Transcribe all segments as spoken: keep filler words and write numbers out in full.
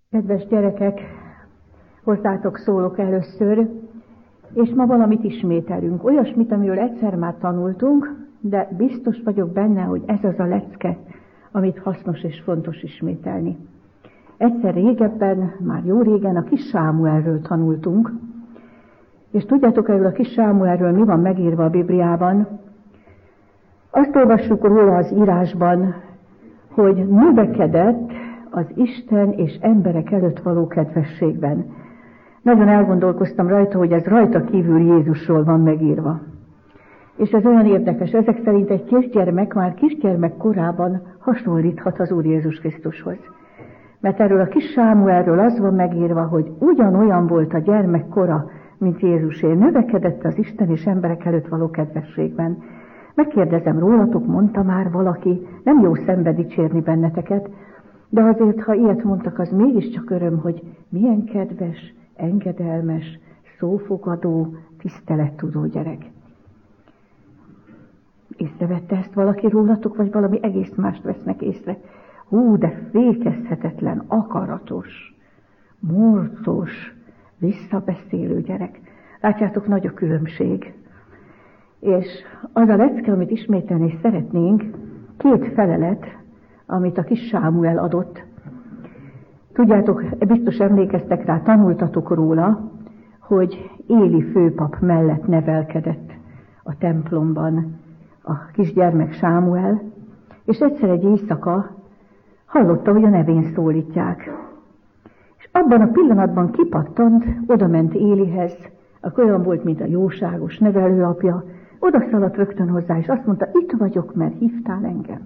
Kedves gyerekek, hozzátok szólok először, és ma valamit ismételünk. Olyasmit, amiről egyszer már tanultunk, de biztos vagyok benne, hogy ez az a lecke, amit hasznos és fontos ismételni. Egyszer régebben, már jó régen a kis Sámuelről tanultunk, és tudjátok, erről a kis Sámuelről mi van megírva a Bibliában? Azt olvassuk róla az írásban, hogy növekedett az Isten és emberek előtt való kedvességben. Nagyon elgondolkoztam rajta, hogy ez rajta kívül Jézusról van megírva. És ez olyan érdekes, ezek szerint egy kisgyermek már kisgyermek korában hasonlíthat az Úr Jézus Krisztushoz. Mert erről a kis Sámuelről az van megírva, hogy ugyanolyan volt a gyermek kora, mint Jézusé, növekedett az Isten és emberek előtt való kedvességben. Megkérdezem rólatok, mondta már valaki, nem jó szembe dicsérni benneteket, de azért, ha ilyet mondtak, az mégiscsak öröm, hogy milyen kedves, engedelmes, szófogadó, tisztelettudó gyerek. Észrevette ezt valaki rólatok, vagy valami egész mást vesznek észre? Hú, de fékezhetetlen, akaratos, morcos, visszabeszélő gyerek. Látjátok, nagy a különbség. És az a lecke, amit ismételni szeretnénk, két felelet, amit a kis Sámuel adott. Tudjátok, biztos emlékeztek rá, tanultatok róla, hogy Éli főpap mellett nevelkedett a templomban a kisgyermek Sámuel, és egyszer egy éjszaka hallotta, hogy a nevén szólítják. És abban a pillanatban kipattant, odament Élihez, akkor olyan volt, mint a jóságos nevelőapja, odaszaladt rögtön hozzá, és azt mondta, itt vagyok, mert hívtál engem.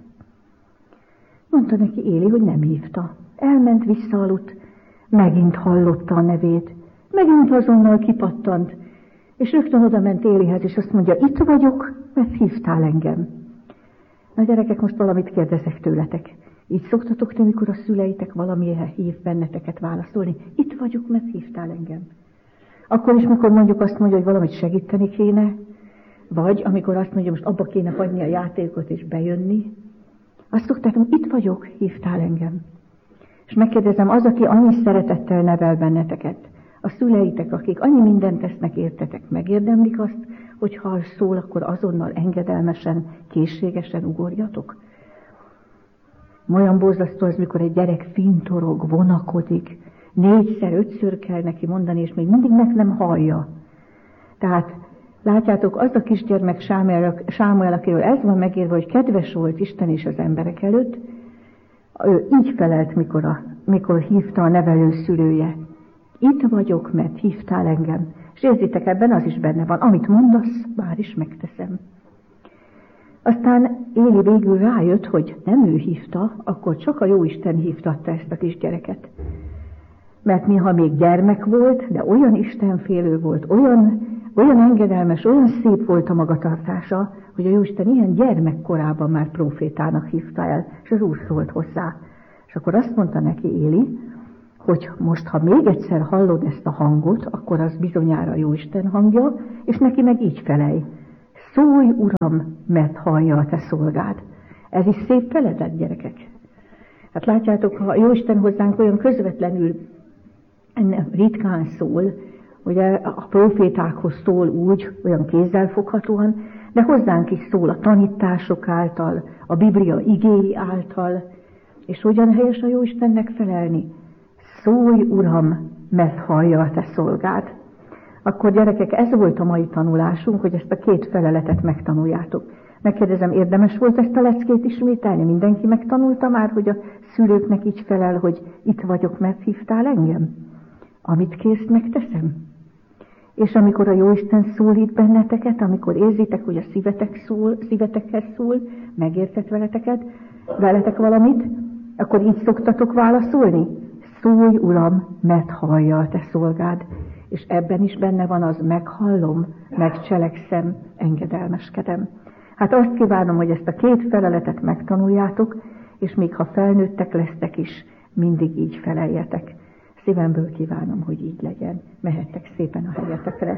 Mondta neki Éli, hogy nem hívta. Elment, visszaaludt, megint hallotta a nevét, megint azonnal kipattant, és rögtön odament Élihez, és azt mondja, itt vagyok, mert hívtál engem. Na gyerekek, most valamit kérdezek tőletek. Így szoktatok te, mikor a szüleitek valamire hív benneteket válaszolni? Itt vagyok, mert hívtál engem. Akkor is, mikor mondjuk azt mondja, hogy valamit segíteni kéne, vagy amikor azt mondja, most abba kéne hagyni a játékot és bejönni, azt szoktátok, itt vagyok, hívtál engem. És megkérdezem, az, aki annyi szeretettel nevel benneteket, a szüleitek, akik annyi mindent tesznek értetek, megérdemlik azt, hogy ha szól, akkor azonnal engedelmesen, készségesen ugorjatok? Olyan borzasztó az, mikor egy gyerek fintorog, vonakodik, négyszer, ötször kell neki mondani, és még mindig meg nem hallja. Tehát látjátok, az a kisgyermek Sámuel, Sámuel, akiről ez van megírva, hogy kedves volt Isten és az emberek előtt, ő így felelt, mikor, a, mikor hívta a nevelő szülője. Itt vagyok, mert hívtál engem. És érzitek, ebben az is benne van. Amit mondasz, bár is megteszem. Aztán Éli végül rájött, hogy nem ő hívta, akkor csak a Jóisten hívtatta ezt a kisgyereket. Mert néha még gyermek volt, de olyan istenfélő volt, olyan, olyan engedelmes, olyan szép volt a magatartása, hogy a Jóisten ilyen gyermekkorában már profétának hívta el, és az Úr szólt hozzá. És akkor azt mondta neki Éli, hogy most, ha még egyszer hallod ezt a hangot, akkor az bizonyára a Jóisten hangja, és neki meg így felej. Szólj, Uram, mert hallja a te szolgád. Ez is szép feledet, gyerekek. Hát látjátok, ha a Jóisten hozzánk olyan közvetlenül ritkán szól, ugye a profétákhoz szól úgy, olyan kézzelfoghatóan, de hozzánk is szól a tanítások által, a Biblia igéi által, és hogyan helyes a Jóistennek felelni? Szólj, Uram, mert hallja a te szolgád. Akkor gyerekek, ez volt a mai tanulásunk, hogy ezt a két feleletet megtanuljátok. Megkérdezem, érdemes volt ezt a leckét ismételni? Mindenki megtanulta már, hogy a szülőknek így felel, hogy itt vagyok, mert hívtál engem? Amit kérsz, megteszem. És amikor a Jóisten szólít benneteket, amikor érzitek, hogy a szívetek szól, szívetekhez szól, megértett veleteket, veletek valamit, akkor így szoktatok válaszolni? Szólj, Uram, mert hallja a te szolgád. És ebben is benne van az, meghallom, megcselekszem, engedelmeskedem. Hát azt kívánom, hogy ezt a két feleletet megtanuljátok, és még ha felnőttek lesztek is, mindig így feleljetek. Szívemből kívánom, hogy így legyen. Mehettek szépen a helyetekre.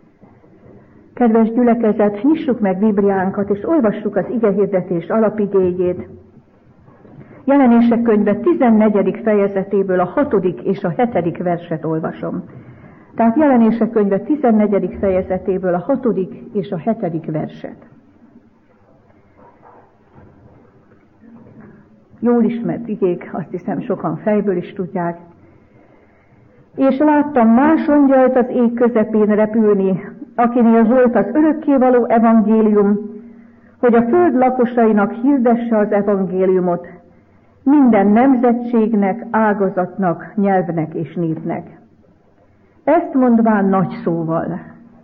Kedves gyülekezet, nyissuk meg Bibliánkat, és olvassuk az igehirdetés alapigéjét. Jelenések könyve tizennegyedik fejezetéből a hatodik és a hetedik verset olvasom. Tehát Jelenések könyve tizennegyedik fejezetéből a hatodik és a hetedik verset. Jól ismert igék, azt hiszem sokan fejből is tudják. És láttam más angyalt az ég közepén repülni, akinél volt az örökkévaló evangélium, hogy a föld lakosainak hirdesse az evangéliumot, minden nemzetségnek, ágazatnak, nyelvnek és népnek. Ezt mondván nagy szóval: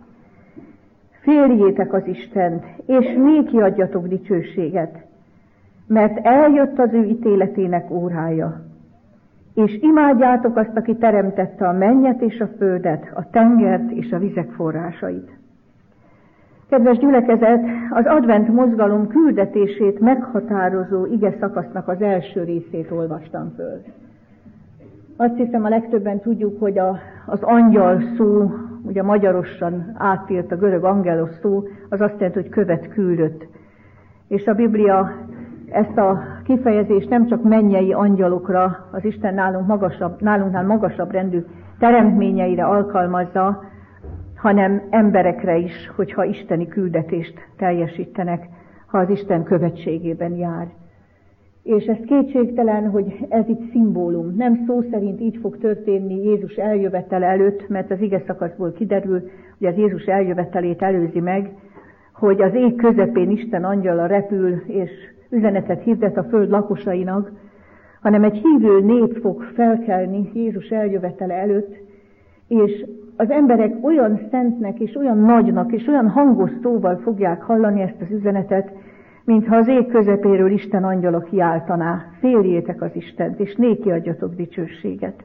féljétek az Istent, és néki adjatok dicsőséget, mert eljött az ő ítéletének órája. És imádjátok azt, aki teremtette a mennyet és a földet, a tengert és a vizek forrásait. Kedves gyülekezet, az advent mozgalom küldetését meghatározó ige szakasznak az első részét olvastam föl. Azt hiszem, a legtöbben tudjuk, hogy a, az angyal szó, ugye magyarosan átírt a görög angelos szó, az azt jelenti, hogy követ küldött. És a Biblia ezt a kifejezést nem csak mennyei angyalokra, az Isten nálunk magasabb, nálunknál magasabb rendű teremtményeire alkalmazza, hanem emberekre is, hogyha isteni küldetést teljesítenek, ha az Isten követségében jár. És ez kétségtelen, hogy ez itt szimbólum. Nem szó szerint így fog történni Jézus eljövetele előtt, mert az ige szakaszból kiderül, hogy az Jézus eljövetelét előzi meg, hogy az ég közepén Isten angyala repül, és üzenetet hirdet a föld lakosainak, hanem egy hívő nép fog felkelni Jézus eljövetele előtt, és az emberek olyan szentnek, és olyan nagynak, és olyan hangos szóval fogják hallani ezt az üzenetet, mintha az ég közepéről Isten angyala kiáltaná: féljétek az Istent, és néki adjatok dicsőséget.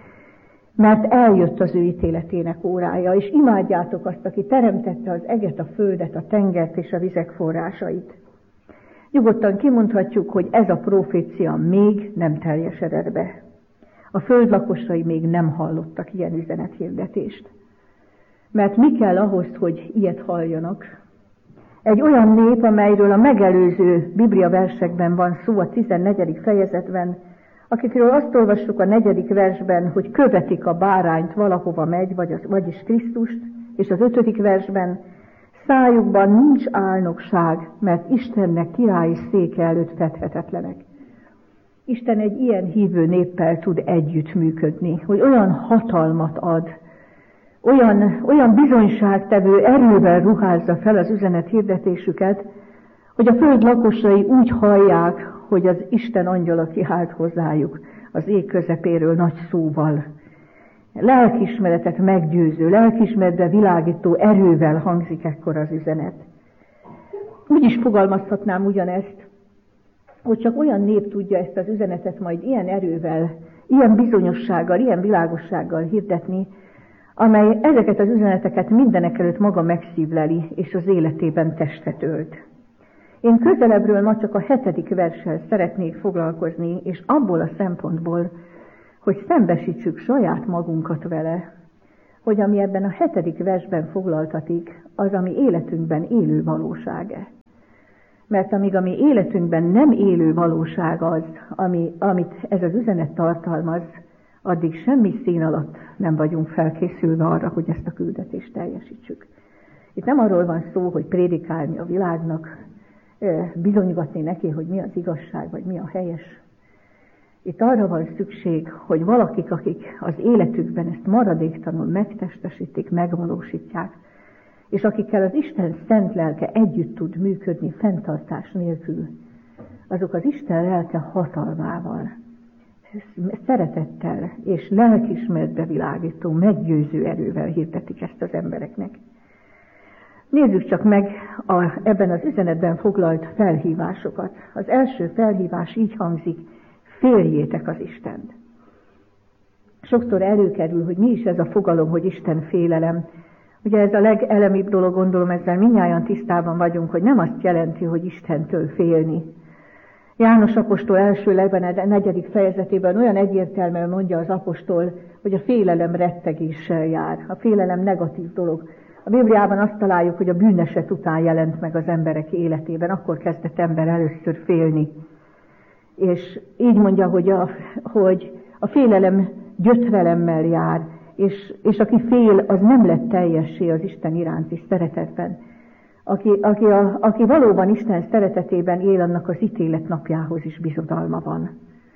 Mert eljött az ő ítéletének órája, és imádjátok azt, aki teremtette az eget, a földet, a tengert és a vizek forrásait. Nyugodtan kimondhatjuk, hogy ez a profécia még nem teljesedett be. A föld lakosai még nem hallottak ilyen üzenethirdetést. Mert mi kell ahhoz, hogy ilyet halljanak? Egy olyan nép, amelyről a megelőző Biblia versekben van szó, a tizennegyedik fejezetben, akikről azt olvassuk a negyedik versben, hogy követik a bárányt, valahova megy, vagy az, vagyis Krisztust, és az ötödik versben: szájukban nincs álnokság, mert Istennek királyi széke előtt fedhetetlenek. Isten egy ilyen hívő néppel tud együttműködni, hogy olyan hatalmat ad, olyan, olyan bizonyságtevő erővel ruházza fel az üzenet hirdetésüket, hogy a föld lakosai úgy hallják, hogy az Isten angyala kihált hozzájuk az ég közepéről nagy szóval. Lelkiismeretet meggyőző, lelkiismeretbe világító erővel hangzik ekkor az üzenet. Úgy is fogalmazhatnám ugyanezt, hogy csak olyan nép tudja ezt az üzenetet majd ilyen erővel, ilyen bizonyossággal, ilyen világossággal hirdetni, amely ezeket az üzeneteket mindenekelőtt maga megszívleli, és az életében testet ölt. Én közelebbről ma csak a hetedik verssel szeretnék foglalkozni, és abból a szempontból, hogy szembesítsük saját magunkat vele, hogy ami ebben a hetedik versben foglaltatik, az a mi életünkben élő valóság-e. Mert amíg a mi életünkben nem élő valóság az, ami, amit ez az üzenet tartalmaz, addig semmi szín alatt nem vagyunk felkészülve arra, hogy ezt a küldetést teljesítsük. Itt nem arról van szó, hogy prédikálni a világnak, bizonygatni neki, hogy mi az igazság, vagy mi a helyes. Itt arra van szükség, hogy valakik, akik az életükben ezt maradéktalanul megtestesítik, megvalósítják, és akikkel az Isten szent lelke együtt tud működni fenntartás nélkül, azok az Isten lelke hatalmával, szeretettel és lelkiismeretbe világító, meggyőző erővel hirdetik ezt az embereknek. Nézzük csak meg a, ebben az üzenetben foglalt felhívásokat. Az első felhívás így hangzik: féljétek az Istent. Sokszor előkerül, hogy mi is ez a fogalom, hogy Isten félelem. Ugye ez a legelemibb dolog, gondolom, ezzel mindnyájan tisztában vagyunk, hogy nem azt jelenti, hogy Istentől félni. János apostol első levelében, negyedik fejezetében olyan egyértelműen mondja az apostol, hogy a félelem rettegéssel jár. A félelem negatív dolog. A Bibliában azt találjuk, hogy a bűneset után jelent meg az emberek életében, akkor kezdett ember először félni. És így mondja, hogy a, hogy a félelem gyötrelemmel jár, és, és aki fél, az nem lett teljessé az Isten iránti szeretetben. Aki, aki, a, aki valóban Isten szeretetében él, annak az ítélet napjához is bizodalma van.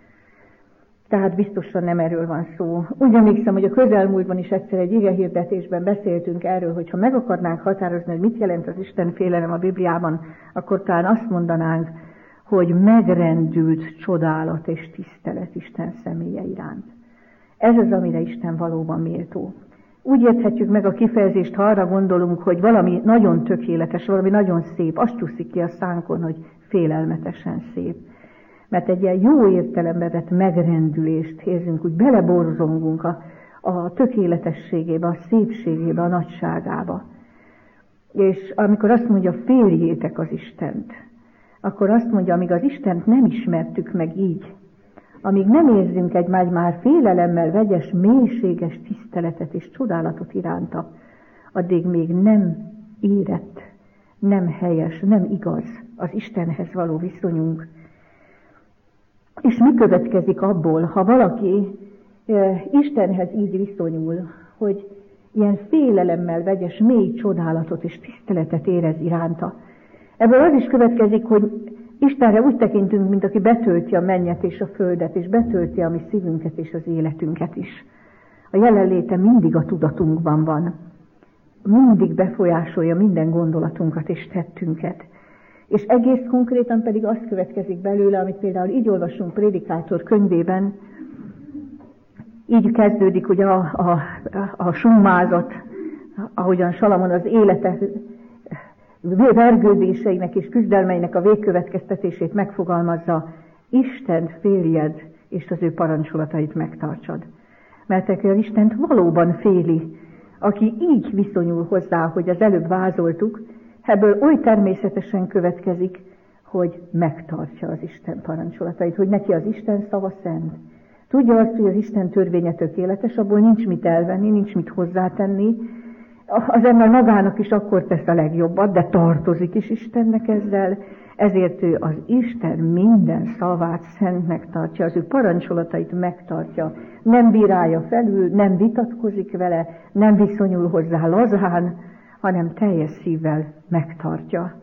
Tehát biztosan nem erről van szó. Úgy emlékszem, hogy a közelmúltban is egyszer egy igehirdetésben beszéltünk erről, hogy ha meg akarnánk határozni, hogy mit jelent az Isten félelem a Bibliában, akkor talán azt mondanánk, hogy megrendült csodálat és tisztelet Isten személye iránt. Ez az, amire Isten valóban méltó. Úgy érthetjük meg a kifejezést, ha arra gondolunk, hogy valami nagyon tökéletes, valami nagyon szép, azt csúszik ki a szánkon, hogy félelmetesen szép. Mert egy ilyen jó értelembe vett megrendülést érzünk, úgy beleborzongunk a, a tökéletességébe, a szépségébe, a nagyságába. És amikor azt mondja, féljétek az Istent, akkor azt mondja, amíg az Istent nem ismertük meg így, amíg nem érzünk egy már félelemmel vegyes, mélységes tiszteletet és csodálatot iránta, addig még nem érett, nem helyes, nem igaz az Istenhez való viszonyunk. És mi következik abból, ha valaki e, Istenhez így viszonyul, hogy ilyen félelemmel vegyes, mély csodálatot és tiszteletet érez iránta? Ebből az is következik, hogy Istenre úgy tekintünk, mint aki betölti a mennyet és a földet, és betölti a mi szívünket és az életünket is. A jelenléte mindig a tudatunkban van. Mindig befolyásolja minden gondolatunkat és tettünket. És egész konkrétan pedig az következik belőle, amit például így olvasunk Prédikátor könyvében, így kezdődik ugye a, a, a summázat, ahogyan Salamon az élete vergődéseinek és küzdelmeinek a végkövetkeztetését megfogalmazza: Istent féljed, és az ő parancsolatait megtartsad. Mert aki az Istent valóban féli, aki így viszonyul hozzá, hogy az előbb vázoltuk, ebből oly természetesen következik, hogy megtartja az Isten parancsolatait, hogy neki az Isten szava szent. Tudja azt, hogy az Isten törvénye tökéletes, abból nincs mit elvenni, nincs mit hozzátenni. Az ember magának is akkor tesz a legjobbat, de tartozik is Istennek ezzel, ezért ő az Isten minden szavát szentnek tartja, az ő parancsolatait megtartja, nem bírálja felül, nem vitatkozik vele, nem viszonyul hozzá lazán, hanem teljes szívvel megtartja.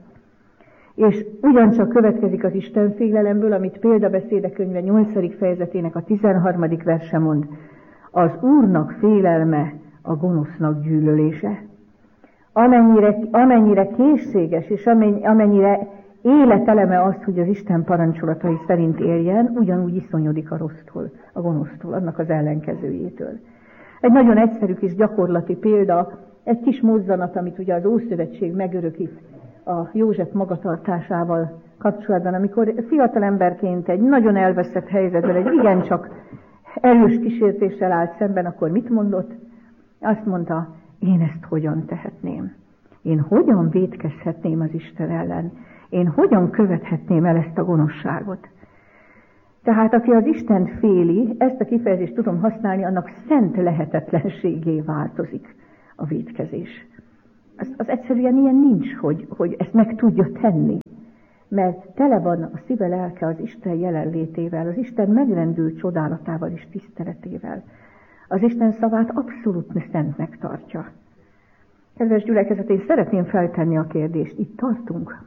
És ugyancsak következik az Istenfélelemből, amit Példabeszédek könyve nyolcadik fejezetének a tizenharmadik verse mond: az Úrnak félelme a gonosznak gyűlölése. Amennyire, amennyire készséges, és amennyire életeleme az, hogy az Isten parancsolatai szerint éljen, ugyanúgy iszonyodik a rossztól, a gonosztól, annak az ellenkezőjétől. Egy nagyon egyszerű kis gyakorlati példa, egy kis mozzanat, amit ugye az Ószövetség megörökít a József magatartásával kapcsolatban, amikor fiatalemberként egy nagyon elveszett helyzetben, egy igencsak erős kísértéssel állt szemben, akkor mit mondott? Azt mondta: én ezt hogyan tehetném? Én hogyan vétkezhetném az Isten ellen? Én hogyan követhetném el ezt a gonoszságot? Tehát aki az Istent féli, ezt a kifejezést tudom használni, annak szent lehetetlenségé változik a vétkezés. Az, az egyszerűen ilyen nincs, hogy, hogy ezt meg tudja tenni. Mert tele van a szíve lelke az Isten jelenlétével, az Isten megrendült csodálatával és tiszteletével. Az Isten szavát abszolút szentnek tartja. Kedves gyülekezet, én szeretném feltenni a kérdést. Itt tartunk.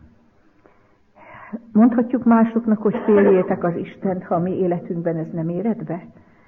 Mondhatjuk másoknak, hogy féljétek az Istent, ha a mi életünkben ez nem éred be?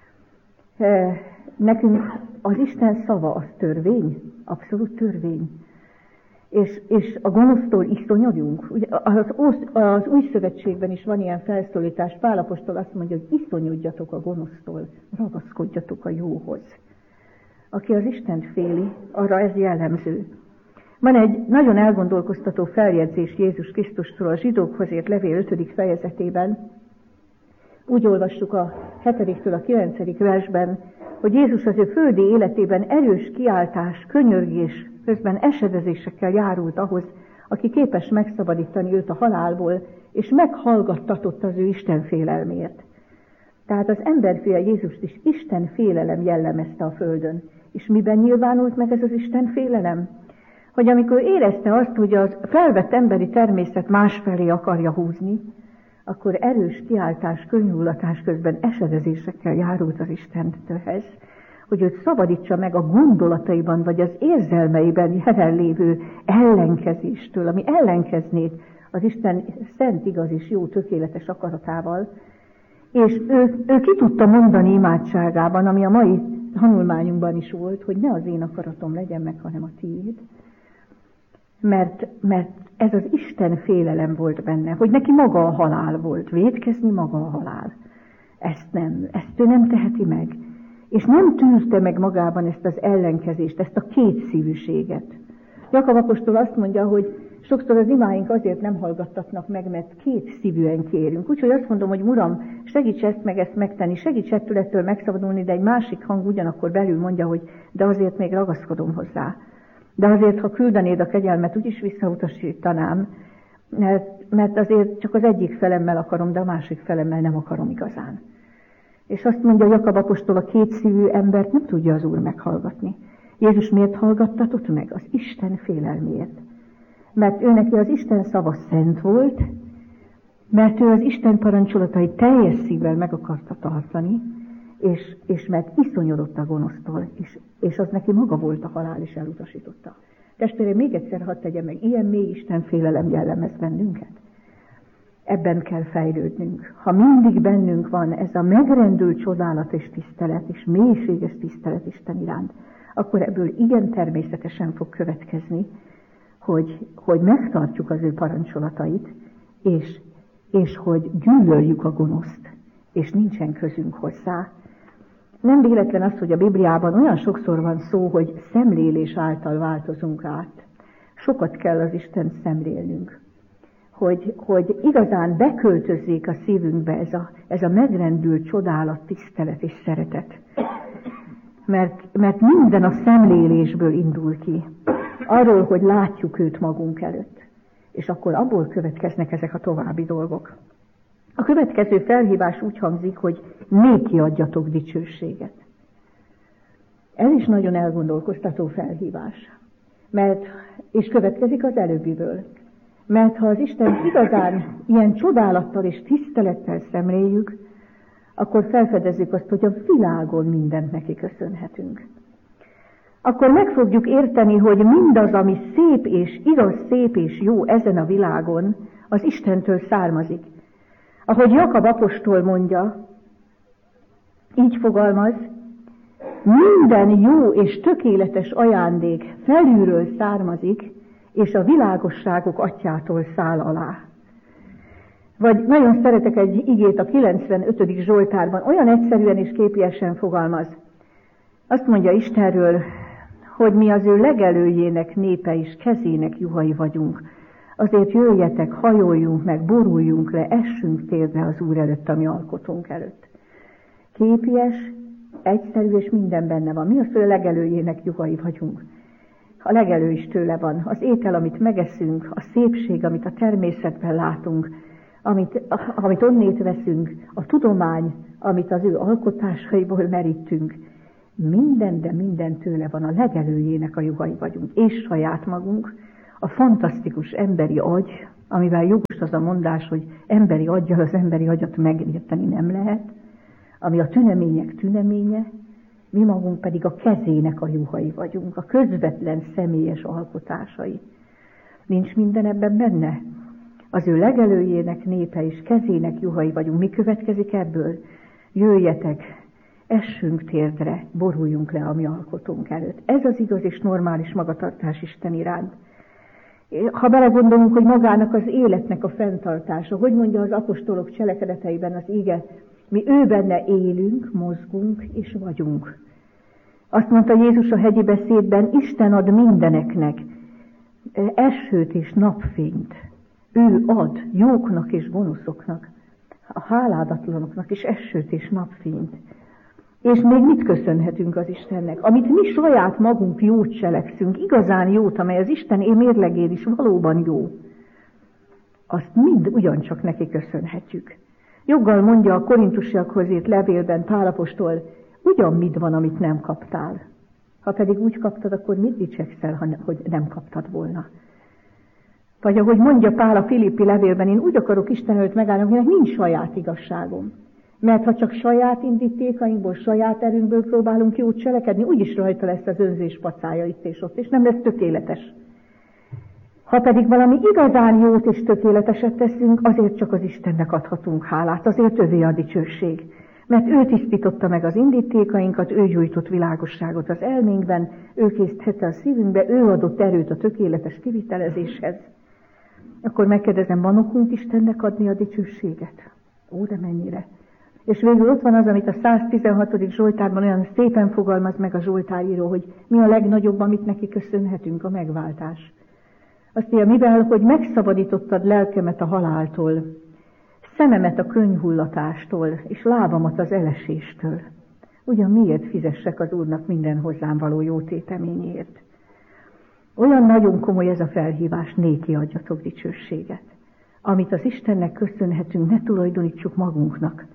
Nekünk az Isten szava az törvény, abszolút törvény. És, és a gonosztól iszonyodjunk. Ugye az, az Új Szövetségben is van ilyen felszólítás. Pál apostol azt mondja, hogy iszonyodjatok a gonosztól, ragaszkodjatok a jóhoz. Aki az Istent féli, arra ez jellemző. Van egy nagyon elgondolkoztató feljegyzés Jézus Krisztustól a zsidókhoz írt levél ötödik fejezetében. Úgy olvassuk a hetediktől a kilencedik versben, hogy Jézus az ő földi életében erős kiáltás, könyörgés, közben esedezésekkel járult ahhoz, aki képes megszabadítani őt a halálból, és meghallgattatott az ő Isten félelmért. Tehát az emberfia Jézust is Isten félelem jellemezte a földön. És miben nyilvánult meg ez az Isten félelem? Hogy amikor érezte azt, hogy az felvett emberi természet másfelé akarja húzni, akkor erős kiáltás, könyvullatás közben esedezésekkel járult az Istentőhez, hogy őt szabadítsa meg a gondolataiban, vagy az érzelmeiben jelenlévő ellenkezéstől, ami ellenkezné az Isten szent, igaz és jó, tökéletes akaratával, és ő, ő ki tudta mondani imádságában, ami a mai tanulmányunkban is volt, hogy ne az én akaratom legyen meg, hanem a tiéd. Mert, mert ez az Isten félelem volt benne, hogy neki maga a halál volt, vétkezni maga a halál. Ezt nem, ezt ő nem teheti meg. És nem tűzte meg magában ezt az ellenkezést, ezt a kétszívűséget. Jakab apostol azt mondja, hogy sokszor az imáink azért nem hallgattatnak meg, mert kétszívűen kérünk. Úgyhogy azt mondom, hogy Uram, segíts ezt meg ezt megtenni, segíts ettől, ettől megszabadulni, de egy másik hang ugyanakkor belül mondja, hogy de azért még ragaszkodom hozzá. De azért, ha küldenéd a kegyelmet, úgyis visszautasítanám, mert, mert azért csak az egyik felemmel akarom, de a másik felemmel nem akarom igazán. És azt mondja Jakab apostol, a kétszívű embert nem tudja az Úr meghallgatni. Jézus miért hallgattatott meg? Az Isten félelméért. Mert ő neki az Isten szava szent volt, mert ő az Isten parancsolatait teljes szívvel meg akarta tartani, és, és mert iszonyodott a gonosztól, és, és az neki maga volt a halál, és elutasította. Testvérem, még egyszer hadd tegyem meg, ilyen mély Isten félelem jellemez bennünket. Ebben kell fejlődnünk. Ha mindig bennünk van ez a megrendült csodálat és tisztelet, és mélységes tisztelet Isten iránt, akkor ebből igen természetesen fog következni, hogy, hogy megtartjuk az ő parancsolatait, és, és hogy gyűlöljük a gonoszt, és nincsen közünk hozzá. Nem véletlen az, hogy a Bibliában olyan sokszor van szó, hogy szemlélés által változunk át. Sokat kell az Istent szemlélnünk. Hogy, hogy igazán beköltözzék a szívünkbe ez a, ez a megrendült csodálat, tisztelet és szeretet. Mert, mert minden a szemlélésből indul ki. Arról, hogy látjuk őt magunk előtt. És akkor abból következnek ezek a további dolgok. A következő felhívás úgy hangzik, hogy néki adjatok dicsőséget. Ez is nagyon elgondolkoztató felhívás. Mert, és következik az előbbiből. Mert ha az Isten igazán ilyen csodálattal és tisztelettel szemléljük, akkor felfedezzük azt, hogy a világon mindent neki köszönhetünk. Akkor meg fogjuk érteni, hogy mindaz, ami szép és igaz, szép és jó ezen a világon, az Istentől származik. Ahogy Jakab apostol mondja, így fogalmaz, minden jó és tökéletes ajándék felülről származik, és a világosságok atyától száll alá. Vagy nagyon szeretek egy igét a kilencvenötödik Zsoltárban, olyan egyszerűen és képiesen fogalmaz. Azt mondja Istenről, hogy mi az ő legelőjének népe és kezének juhai vagyunk. Azért jöjjetek, hajoljunk meg, boruljunk le, essünk térdre az Úr előtt, a mi alkotónk előtt. Képies, egyszerű és minden benne van. Mi az, hogy a legelőjének juhai vagyunk? A legelő is tőle van. Az étel, amit megeszünk, a szépség, amit a természetben látunk, amit, amit onnét veszünk, a tudomány, amit az ő alkotásaiból merítünk, minden, de minden tőle van, a legelőjének a juhai vagyunk, és saját magunk, a fantasztikus emberi agy, amivel jogos az a mondás, hogy emberi aggyal az emberi agyat megérteni nem lehet, ami a tünemények tüneménye, mi magunk pedig a kezének a juhai vagyunk, a közvetlen személyes alkotásai. Nincs minden ebben benne? Az ő legelőjének népe és kezének juhai vagyunk. Mi következik ebből? Jöjjetek, essünk térdre, boruljunk le a mi alkotónk előtt. Ez az igaz és normális magatartás Isten iránt. Ha belegondolunk, hogy magának az életnek a fenntartása, hogy mondja az apostolok cselekedeteiben az íge, mi ő benne élünk, mozgunk és vagyunk. Azt mondta Jézus a hegyi beszédben, Isten ad mindeneknek esőt és napfényt. Ő ad jóknak és gonoszoknak, a háládatlanoknak is esőt és napfényt. És még mit köszönhetünk az Istennek? Amit mi saját magunk jót cselekszünk, igazán jót, amely az Isten mérlegén is valóban jó, azt mind ugyancsak neki köszönhetjük. Joggal mondja a korintusiakhoz írt levélben Pál apostol, ugyan mit van, amit nem kaptál. Ha pedig úgy kaptad, akkor mit dicsekszel, hogy nem kaptad volna? Vagy ahogy mondja Pál a Filippi levélben, én úgy akarok Isten előtt megállni, akinek nincs saját igazságom. Mert ha csak saját indítékainkból, saját erőnkből próbálunk jót cselekedni, úgyis rajta lesz az önzés pacája itt és ott, és nem lesz tökéletes. Ha pedig valami igazán jót és tökéleteset teszünk, azért csak az Istennek adhatunk hálát, azért övé a dicsőség. Mert ő tisztította meg az indítékainkat, ő gyújtott világosságot az elménkben, ő készítette a szívünkbe, ő adott erőt a tökéletes kivitelezéshez. Akkor megkérdezem, van okunk Istennek adni a dicsőséget? Ó, de mennyire! És végül ott van az, amit a száztizenhatodik Zsoltárban olyan szépen fogalmaz meg a Zsoltáríró, hogy mi a legnagyobb, amit neki köszönhetünk, a megváltás. Azt mondja, mivel, hogy megszabadítottad lelkemet a haláltól, szememet a könnyhullatástól, és lábamat az eleséstől. Ugyan miért fizessek az Úrnak minden hozzám való jó téteményért? Olyan nagyon komoly ez a felhívás, néki adjatok dicsőséget. Amit az Istennek köszönhetünk, ne tulajdonítsuk magunknak.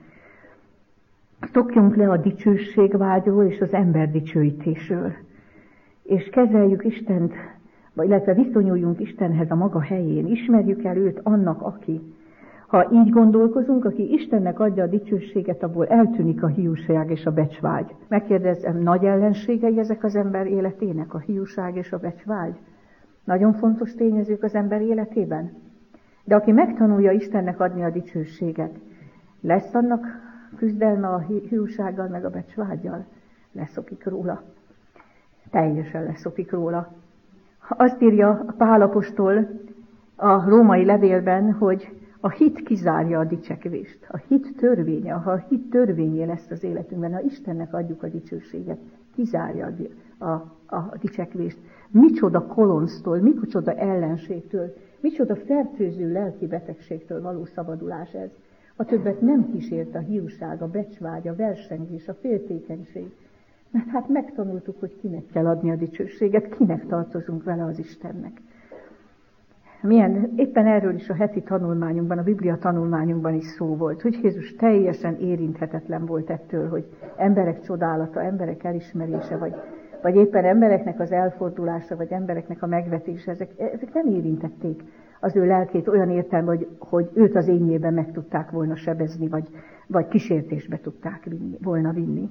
Szokjunk le a dicsőségvágyról és az ember dicsőítésről. És kezeljük Istent, vagy illetve viszonyuljunk Istenhez a maga helyén. Ismerjük el őt annak, aki. Ha így gondolkozunk, aki Istennek adja a dicsőséget, abból eltűnik a hiúság és a becsvágy. Megkérdezem, nagy ellenségei ezek az ember életének, a hiúság és a becsvágy? Nagyon fontos tényezők az ember életében. De aki megtanulja Istennek adni a dicsőséget, lesz annak küzdelme a hiúsággal meg a becsvággyal? Leszokik róla. Teljesen leszokik róla. Azt írja Pál apostol a római levélben, hogy a hit kizárja a dicsekvést. A hit törvénye, ha a hit törvényé lesz az életünkben, ha Istennek adjuk a dicsőséget, kizárja a, a, a dicsekvést. Micsoda kolonztól, micsoda ellenségtől, micsoda fertőző lelki betegségtől való szabadulás ez. A többet nem kísért a hiúság, a becsvágy, a versengés, a féltékenység. Mert hát megtanultuk, hogy kinek kell adni a dicsőséget, kinek tartozunk vele az Istennek. Milyen, éppen erről is a heti tanulmányunkban, a Biblia tanulmányunkban is szó volt, hogy Jézus teljesen érinthetetlen volt ettől, hogy emberek csodálata, emberek elismerése, vagy, vagy éppen embereknek az elfordulása, vagy embereknek a megvetése, ezek, ezek nem érintették az ő lelkét olyan értelemben, hogy, hogy őt az énjében meg tudták volna sebezni, vagy, vagy kísértésbe tudták vinni, volna vinni.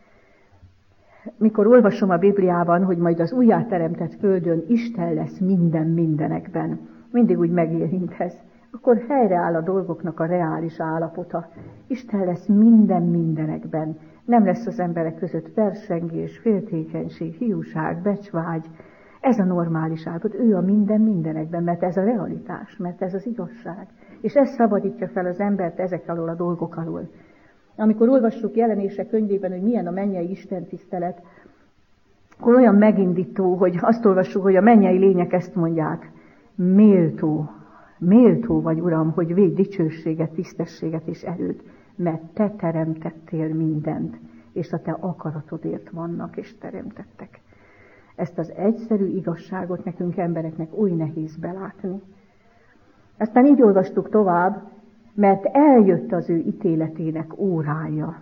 Mikor olvasom a Bibliában, hogy majd az újjáteremtett földön Isten lesz minden mindenekben, mindig úgy megérint ez, akkor helyreáll a dolgoknak a reális állapota. Isten lesz minden mindenekben. Nem lesz az emberek között versengés, féltékenység, hiúság, becsvágy. Ez a normális állapot. Ő a minden mindenekben, mert ez a realitás, mert ez az igazság. És ez szabadítja fel az embert ezek alól a dolgok alól. Amikor olvassuk Jelenések könyvében, hogy milyen a mennyei istentisztelet, akkor olyan megindító, hogy azt olvassuk, hogy a mennyei lények ezt mondják. Méltó, méltó vagy, Uram, hogy védj dicsőséget, tisztességet és erőt, mert Te teremtettél mindent, és a Te akaratodért vannak és teremtettek. Ezt az egyszerű igazságot nekünk embereknek oly nehéz belátni. Aztán így olvastuk tovább, mert eljött az ő ítéletének órája.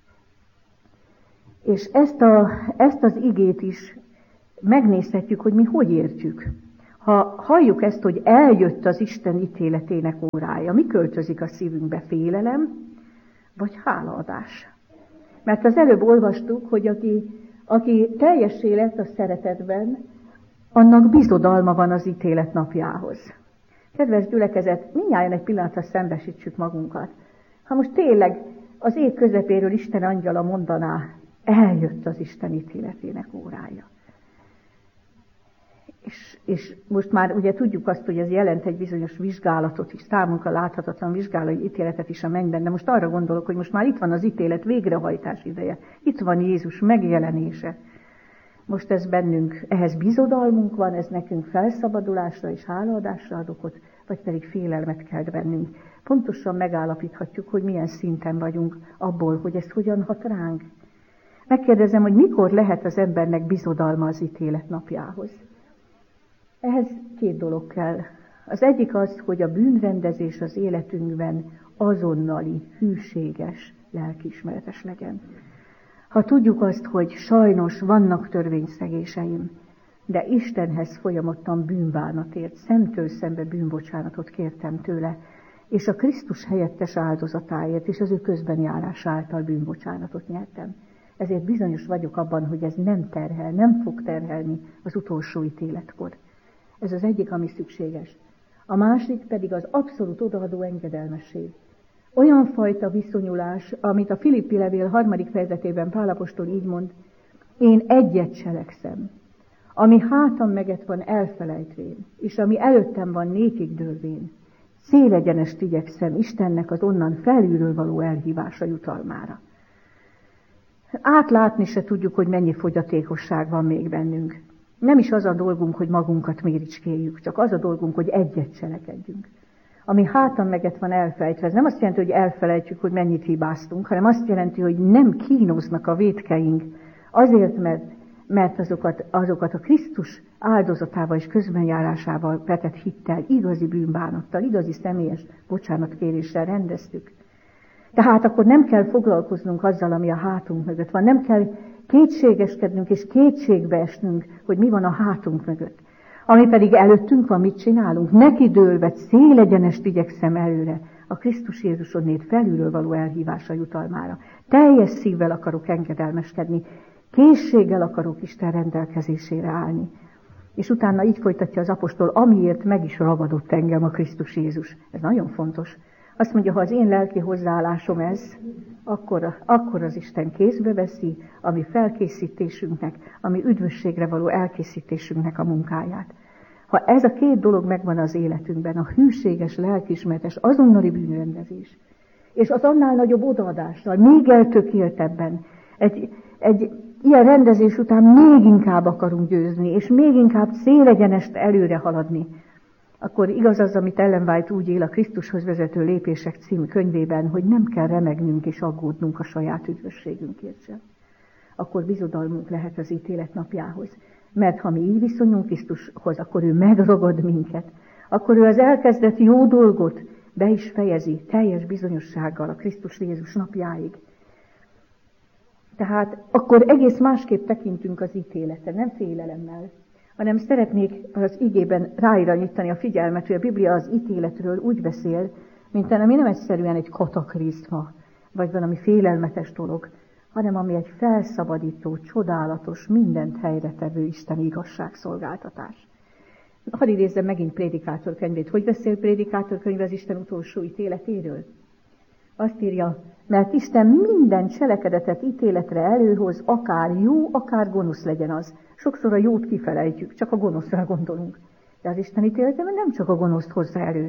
És ezt, a, ezt az igét is megnézhetjük, hogy mi hogy értjük. Ha halljuk ezt, hogy eljött az Isten ítéletének órája, mi költözik a szívünkbe? Félelem, vagy hálaadás? Mert az előbb olvastuk, hogy aki, aki teljessé lett a szeretetben, annak bizodalma van az ítélet napjához. Kedves gyülekezet, mindnyájan egy pillanatra szembesítsük magunkat. Ha most tényleg az ég közepéről Isten angyala mondaná, eljött az Isten ítéletének órája. És, és most már ugye tudjuk azt, hogy ez jelent egy bizonyos vizsgálatot is, számunkra láthatatlan vizsgálati ítéletet is a mennyben, de most arra gondolok, hogy most már itt van az ítélet végrehajtás ideje. Itt van Jézus megjelenése. Most ez bennünk, ehhez bizodalmunk van, ez nekünk felszabadulásra és hálaadásra ad okot, vagy pedig félelmet kelt bennünk. Pontosan megállapíthatjuk, hogy milyen szinten vagyunk abból, hogy ez hogyan hat ránk. Megkérdezem, hogy mikor lehet az embernek bizodalma az ítélet napjához. Ehhez két dolog kell. Az egyik az, hogy a bűnrendezés az életünkben azonnali, hűséges, lelkiismeretes legyen. Ha tudjuk azt, hogy sajnos vannak törvényszegéseim, de Istenhez folyamodtam bűnbánatért, szemtől szembe bűnbocsánatot kértem tőle, és a Krisztus helyettes áldozatáért és az ő közbenjárás által bűnbocsánatot nyertem. Ezért bizonyos vagyok abban, hogy ez nem terhel, nem fog terhelni az utolsó ítéletkor. Ez az egyik, ami szükséges. A másik pedig az abszolút odaadó engedelmesség. Olyan fajta viszonyulás, amit a Filippi levél harmadik fejezetében Pál apostol így mond, én egyet cselekszem, ami hátam meget van elfelejtvén, és ami előttem van nékig dőlvén, célegyenest igyekszem Istennek az onnan felülről való elhívása jutalmára. Átlátni se tudjuk, hogy mennyi fogyatékosság van még bennünk. Nem is az a dolgunk, hogy magunkat méricskéljük, csak az a dolgunk, hogy egyet cselekedjünk. Ami hátam meget van elfelejtve, ez nem azt jelenti, hogy elfelejtjük, hogy mennyit hibáztunk, hanem azt jelenti, hogy nem kínoznak a vétkeink, azért, mert, mert azokat, azokat a Krisztus áldozatával és közbenjárásával vetett hittel, igazi bűnbánattal, igazi személyes bocsánatkéréssel rendeztük. Tehát akkor nem kell foglalkoznunk azzal, ami a hátunk mögött van, nem kell kétségeskednünk és kétségbe esnünk, hogy mi van a hátunk mögött. Ami pedig előttünk van, mit csinálunk? Neki dőlve, célegyenest igyekszem előre, a Krisztus Jézusonnét felülről való elhívása jutalmára. Teljes szívvel akarok engedelmeskedni, készséggel akarok Isten rendelkezésére állni. És utána így folytatja az apostol, amiért meg is ragadott engem a Krisztus Jézus. Ez nagyon fontos. Azt mondja, ha az én lelki hozzáállásom ez, akkor, akkor az Isten kézbe veszi a mi felkészítésünknek, a mi üdvösségre való elkészítésünknek a munkáját. Ha ez a két dolog megvan az életünkben, a hűséges, lelkiismeretes, azonnali bűnrendezés, és az annál nagyobb odaadással, még eltökéltebben, egy, egy ilyen rendezés után még inkább akarunk győzni, és még inkább célegyenest előre haladni, akkor igaz az, amit Ellen White úgy él a Krisztushoz vezető lépések című könyvében, hogy nem kell remegnünk és aggódnunk a saját üdvösségünkért sem. Akkor bizodalmunk lehet az ítélet napjához. Mert ha mi így viszonyunk Krisztushoz, akkor ő megragad minket. Akkor ő az elkezdett jó dolgot be is fejezi teljes bizonyossággal a Krisztus Jézus napjáig. Tehát akkor egész másképp tekintünk az ítéletre, nem félelemmel, hanem szeretnék az igében ráirányítani a figyelmet, hogy a Biblia az ítéletről úgy beszél, mint ami nem egyszerűen egy kataklizma, vagy valami félelmetes dolog, hanem ami egy felszabadító, csodálatos, mindent helyretevő isteni igazságszolgáltatás. Hadd idézzem megint Prédikátor könyvét. Hogy beszél Prédikátor könyv az Isten utolsó ítéletéről? Azt írja, mert Isten minden cselekedetet ítéletre előhoz, akár jó, akár gonosz legyen az. Sokszor a jót kifelejtjük, csak a gonoszra gondolunk. De az Isten ítéletében nem csak a gonoszt hozza elő.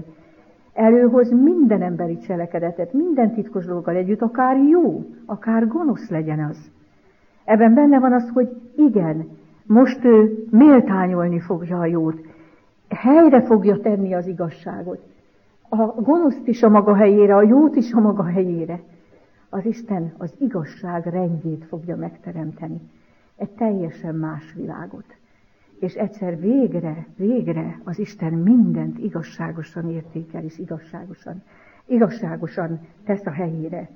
Előhoz minden emberi cselekedetet, minden titkos dologgal együtt, akár jó, akár gonosz legyen az. Ebben benne van az, hogy igen, most ő méltányolni fogja a jót, helyre fogja tenni az igazságot. A gonoszt is a maga helyére, a jót is a maga helyére. Az Isten az igazság rendjét fogja megteremteni. Egy teljesen más világot. És egyszer végre, végre az Isten mindent igazságosan értékel, és igazságosan, igazságosan tesz a helyére.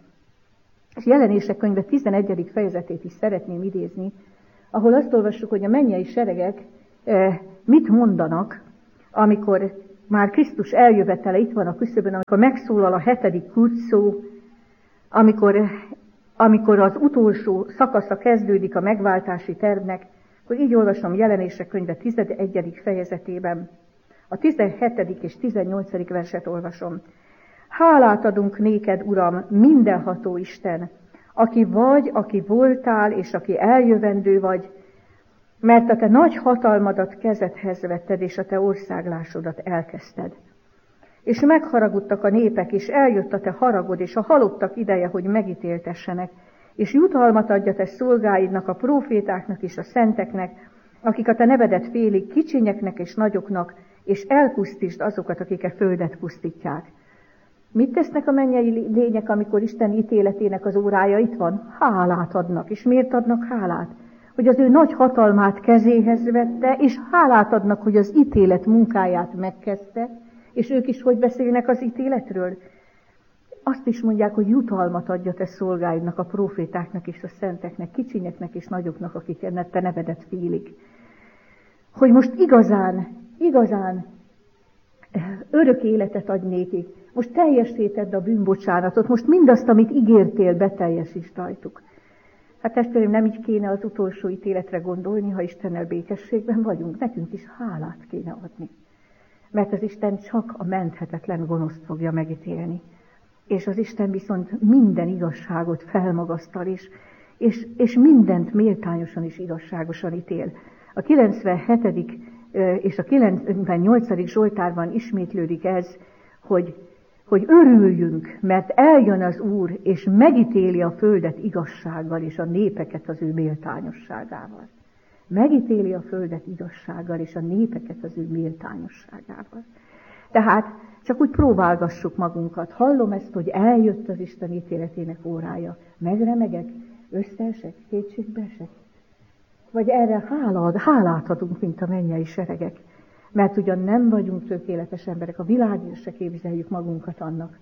És Jelenések könyve tizenegyedik fejezetét is szeretném idézni, ahol azt olvassuk, hogy a mennyei seregek eh, mit mondanak, amikor már Krisztus eljövetele itt van a küszöbön, amikor megszólal a hetedik kulcsszó, amikor, amikor az utolsó szakasza kezdődik a megváltási tervnek, akkor így olvasom Jelenések könyve tizenegyedik fejezetében, a tizenhetedik és tizennyolcadik verset olvasom. Hálát adunk néked, Uram, mindenható Isten, aki vagy, aki voltál, és aki eljövendő vagy, mert a te nagy hatalmadat kezedhez vetted, és a te országlásodat elkezdted. És megharagudtak a népek, és eljött a te haragod, és a halottak ideje, hogy megítéltessenek, és jutalmat adja te szolgáidnak, a prófétáknak és a szenteknek, akik a te nevedet félik, kicsinyeknek és nagyoknak, és elpusztítsd azokat, akik a földet pusztítják. Mit tesznek a mennyei lények, amikor Isten ítéletének az órája itt van? Hálát adnak. És miért adnak hálát? Hogy az ő nagy hatalmát kezéhez vette, és hálát adnak, hogy az ítélet munkáját megkezdte, és ők is hogy beszélnek az ítéletről? Azt is mondják, hogy jutalmat adja te szolgáidnak, a profétáknak és a szenteknek, kicsinyeknek és nagyoknak, akik ennek te nevedet félik. hogy most igazán, igazán örök életet adj nékik. Most teljesíted a bűnbocsánatot, most mindazt, amit ígértél, beteljesítsd rajtuk. Hát testvérem, nem így kéne az utolsó ítéletre gondolni, ha Istennel békességben vagyunk. Nekünk is hálát kéne adni. Mert az Isten csak a menthetetlen gonoszt fogja megítélni. És az Isten viszont minden igazságot felmagasztal, és, és, és mindent méltányosan és igazságosan ítél. A kilencvenhetedik és a kilencvennyolcadik Zsoltárban ismétlődik ez, hogy, hogy örüljünk, mert eljön az Úr, és megítéli a földet igazsággal, és a népeket az ő méltányosságával. Megítéli a földet igazsággal, és a népeket az ő méltányosságával. Tehát csak úgy próbálgassuk magunkat. Hallom ezt, hogy eljött az Isten ítéletének órája. Megremegek, összeesek, kétségbe esek. Vagy erre hálát, hálát adunk, mint a mennyei seregek. Mert ugyan nem vagyunk tökéletes emberek, a világért se képzeljük magunkat annak.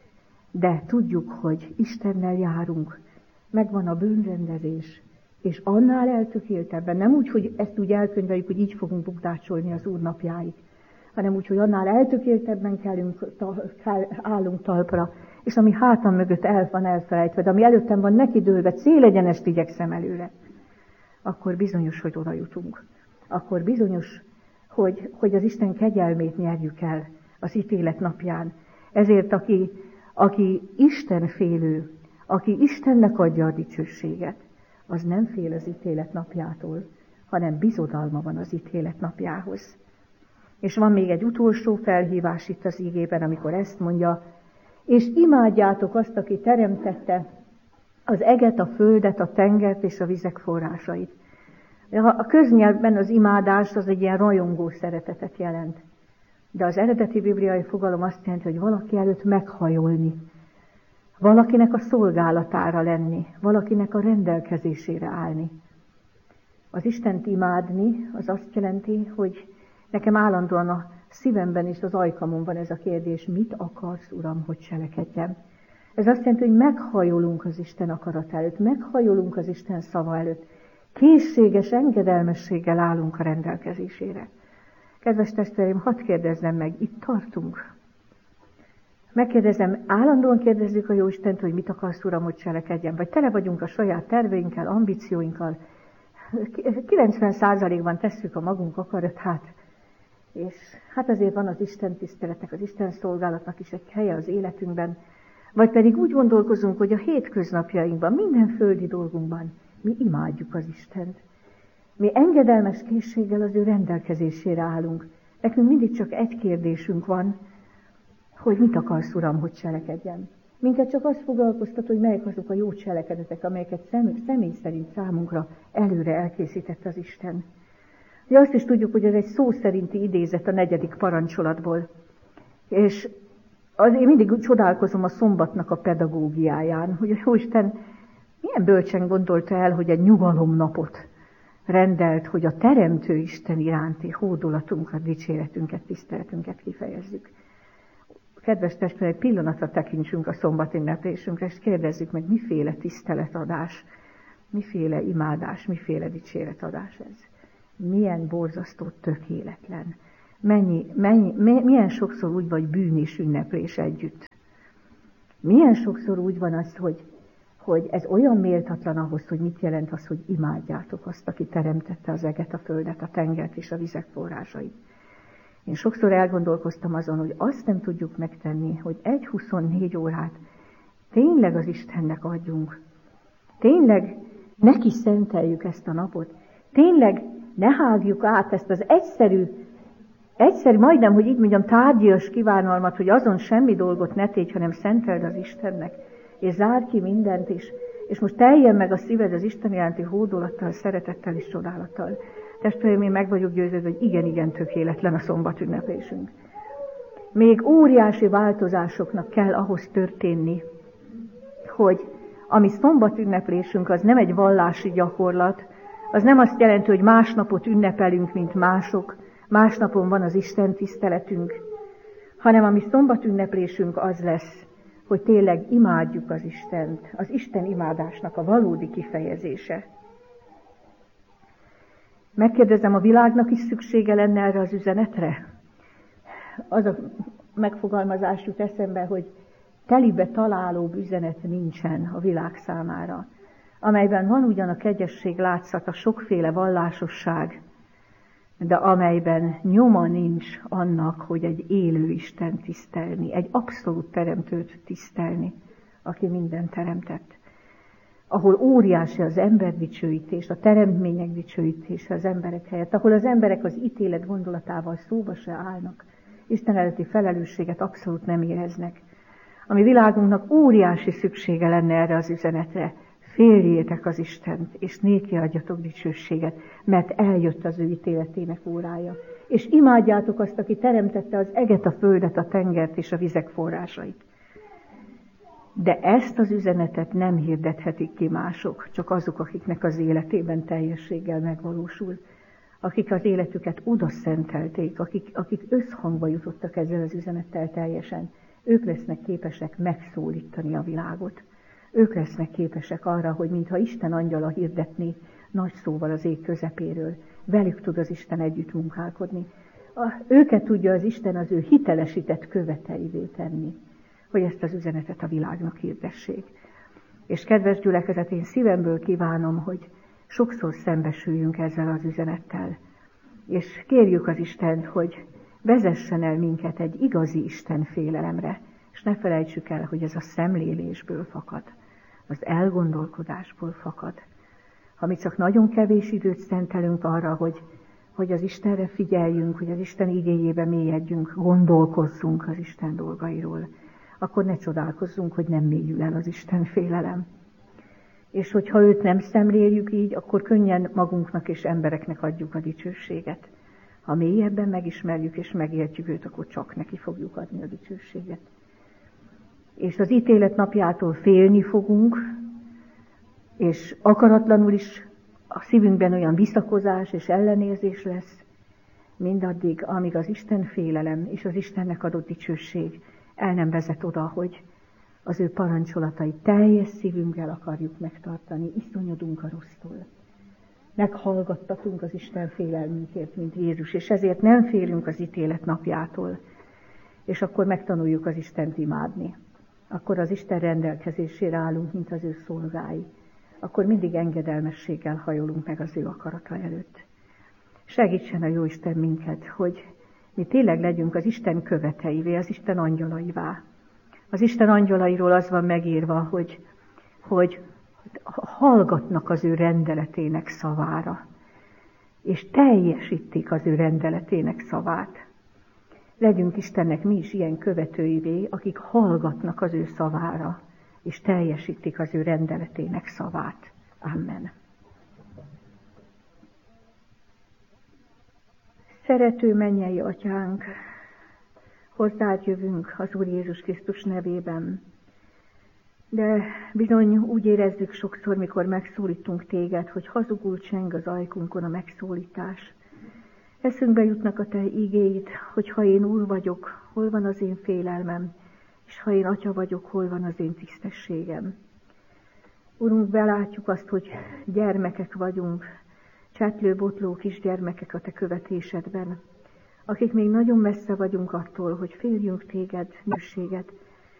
De tudjuk, hogy Istennel járunk, megvan a bűnrendezés, és annál eltökéltebben, nem úgy, hogy ezt úgy elkönyveljük, hogy így fogunk bukdácsolni az Úr napjáig, hanem úgy, hogy annál eltökéltebben kellünk, állunk talpra, és ami hátam mögött el van elfelejtve, de ami előttem van neki dőlve, célegyenest igyekszem előre, akkor bizonyos, hogy oda jutunk. Akkor bizonyos, hogy, hogy az Isten kegyelmét nyerjük el az ítélet napján. Ezért aki, aki Istenfélő, aki Istennek adja a dicsőséget, az nem fél az ítélet napjától, hanem bizodalma van az ítélet napjához. És van még egy utolsó felhívás itt az ígében, amikor ezt mondja, és imádjátok azt, aki teremtette az eget, a földet, a tengert és a vizek forrásait. A köznyelvben az imádás az egy ilyen rajongó szeretetet jelent. De az eredeti bibliai fogalom azt jelenti, hogy valaki előtt meghajolni, valakinek a szolgálatára lenni, valakinek a rendelkezésére állni. Az Istent imádni az azt jelenti, hogy nekem állandóan a szívemben és az ajkamon van ez a kérdés, mit akarsz, Uram, hogy cselekedjem? Ez azt jelenti, hogy meghajolunk az Isten akarat előtt, meghajolunk az Isten szava előtt, készséges engedelmességgel állunk a rendelkezésére. Kedves testvéreim, hadd kérdezzem meg, itt tartunk. Megkérdezem, állandóan kérdezzük a Jóistent, hogy mit akarsz, Uram, hogy cselekedjem, vagy tele vagyunk a saját terveinkkel, ambícióinkkal. kilencven százalékban tesszük a magunk akaratát, és hát azért van az Isten tiszteletnek, az Isten szolgálatnak is egy helye az életünkben, vagy pedig úgy gondolkozunk, hogy a hétköznapjainkban, minden földi dolgunkban mi imádjuk az Istent. Mi engedelmes készséggel az ő rendelkezésére állunk. Nekünk mindig csak egy kérdésünk van, hogy mit akarsz, Uram, hogy cselekedjem. Minket csak azt foglalkoztat, hogy melyek azok a jó cselekedetek, amelyeket személy szerint számunkra előre elkészített az Isten. De azt is tudjuk, hogy ez egy szó szerinti idézet a negyedik parancsolatból. És az, én mindig csodálkozom a szombatnak a pedagógiáján, hogy a Jóisten milyen bölcsen gondolta el, hogy egy nyugalomnapot rendelt, hogy a Teremtő Isten iránti hódolatunkat, dicséretünket, tiszteletünket kifejezzük. Kedves testvérek, egy pillanatra tekintsünk a szombat ünneplésünkre, és kérdezzük meg, miféle tiszteletadás, miféle imádás, miféle dicséretadás ez. Milyen borzasztó tökéletlen. Mennyi, mennyi, milyen sokszor úgy vagy bűn és ünneplés együtt. Milyen sokszor úgy van az, hogy, hogy ez olyan méltatlan ahhoz, hogy mit jelent az, hogy imádjátok azt, aki teremtette az eget, a földet, a tengert és a vizek forrásait. Én sokszor elgondolkoztam azon, hogy azt nem tudjuk megtenni, hogy egy huszonnégy órát tényleg az Istennek adjunk. Tényleg neki szenteljük ezt a napot. Tényleg ne hágjuk át ezt az egyszerű, egyszerű, majdnem, hogy így mondjam, tárgyias kívánalmat, hogy azon semmi dolgot ne tégy, hanem szenteld az Istennek, és zárd ki mindent is, és most teljen meg a szíved az Isten iránti hódolattal, szeretettel és csodálattal. Testvéreim, én meg vagyok győződve, hogy igen-igen tökéletlen a szombat ünneplésünk. Még óriási változásoknak kell ahhoz történni, hogy ami szombat ünneplésünk, az nem egy vallási gyakorlat, az nem azt jelenti, hogy másnapot ünnepelünk, mint mások, másnapon van az Isten tiszteletünk, hanem ami szombat ünneplésünk az lesz, hogy tényleg imádjuk az Istent, az Isten imádásnak a valódi kifejezése. Megkérdezem, a világnak is szüksége lenne erre az üzenetre? Az a megfogalmazás jut eszembe, hogy telibe találóbb üzenet nincsen a világ számára, amelyben van ugyan a kegyesség látszata, sokféle vallásosság, de amelyben nyoma nincs annak, hogy egy élő Isten tisztelni, egy abszolút teremtőt tisztelni, aki mindent teremtett. Ahol óriási az emberdicsőítés, a teremtmények dicsőítése az emberek helyett, ahol az emberek az ítélet gondolatával szóba se állnak, Isten előtti felelősséget abszolút nem éreznek. A mi világunknak óriási szüksége lenne erre az üzenetre. Féljétek az Istent, és néki adjatok dicsőséget, mert eljött az ő ítéletének órája. És imádjátok azt, aki teremtette az eget, a földet, a tengert és a vizek forrásait. De ezt az üzenetet nem hirdethetik ki mások, csak azok, akiknek az életében teljességgel megvalósul, akik az életüket oda szentelték, akik, akik összhangba jutottak ezzel az üzenettel teljesen. Ők lesznek képesek megszólítani a világot. Ők lesznek képesek arra, hogy mintha Isten angyala hirdetné nagy szóval az ég közepéről, velük tud az Isten együtt munkálkodni. A, őket tudja az Isten az ő hitelesített követeivé tenni, hogy ezt az üzenetet a világnak hirdessék. És kedves gyülekezet, én szívemből kívánom, hogy sokszor szembesüljünk ezzel az üzenettel, és kérjük az Istent, hogy vezessen el minket egy igazi Isten félelemre, és ne felejtsük el, hogy ez a szemlélésből fakad, az elgondolkodásból fakad. Ha mi csak nagyon kevés időt szentelünk arra, hogy, hogy az Istenre figyeljünk, hogy az Isten igéjébe mélyedjünk, gondolkozzunk az Isten dolgairól, akkor ne csodálkozzunk, hogy nem mélyül el az Isten félelem. És hogyha őt nem szemléljük így, akkor könnyen magunknak és embereknek adjuk a dicsőséget. Ha mélyebben megismerjük és megértjük őt, akkor csak neki fogjuk adni a dicsőséget. És az ítélet napjától félni fogunk, és akaratlanul is a szívünkben olyan visszakozás és ellenérzés lesz, mindaddig, amíg az Isten félelem és az Istennek adott dicsőség el nem vezet oda, hogy az ő parancsolatai teljes szívünkkel akarjuk megtartani, iszonyodunk a rossztól. Meghallgattatunk az Isten félelmünkért, mint Jézus, és ezért nem félünk az ítélet napjától. És akkor megtanuljuk az Istent imádni. Akkor az Isten rendelkezésére állunk, mint az ő szolgái. Akkor mindig engedelmességgel hajolunk meg az ő akarata előtt. Segítsen a Jóisten minket, hogy mi tényleg legyünk az Isten követeivé, az Isten angyalaivá. Az Isten angyalairól az van megírva, hogy, hogy hallgatnak az ő rendeletének szavára, és teljesítik az ő rendeletének szavát. Legyünk Istennek mi is ilyen követőivé, akik hallgatnak az ő szavára, és teljesítik az ő rendeletének szavát. Amen. Szerető mennyei Atyánk, hozzád jövünk az Úr Jézus Krisztus nevében, de bizony úgy érezzük sokszor, mikor megszólítunk téged, hogy hazugul cseng az ajkunkon a megszólítás. Eszünkbe jutnak a te igéid, hogy ha én Úr vagyok, hol van az én félelmem, és ha én Atya vagyok, hol van az én tisztességem. Urunk, belátjuk azt, hogy gyermekek vagyunk, csetlő-botló kisgyermekek a te követésedben, akik még nagyon messze vagyunk attól, hogy féljünk téged, nősséget,